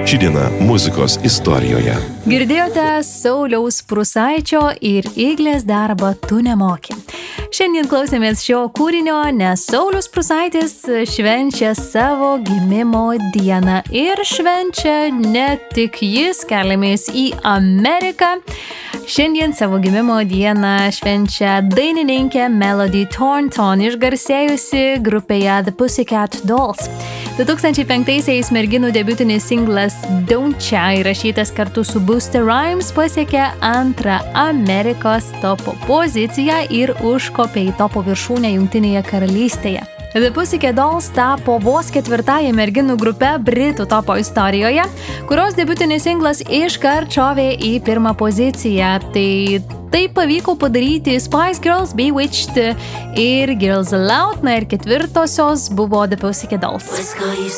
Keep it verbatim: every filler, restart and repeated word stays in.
Ši diena muzikos istorijoje. Girdėjote Sauliaus Prūsaičio ir Iglės darbą Tu nemoki. Šiandien klausėmės šio kūrinio, nes Saulius Prūsaitis švenčia savo gimimo dieną. Ir švenčia ne tik jis, keliamės į Ameriką. Šiandien savo gimimo dieną švenčia dainininkė Melody Thornton, išgarsėjusi grupėje The Pussycat Dolls. du tūkstančiai penktaisiais merginų debiutinis singlas Don't Cha, įrašytas kartu su Busta Rhymes, pasiekė antrą Amerikos topo poziciją ir užkopė į topo viršūnę Jungtinėje karalystėje. The Pussycat Dolls tapo vos ketvirtąją merginų grupę Britų topo istorijoje, kurios debiutinis singlas iškart šovė į pirmą poziciją. Tai tai pavyko padaryti Spice Girls, Bewitched ir Girls Aloud, na ir ketvirtosios buvo The Pussycat Dolls.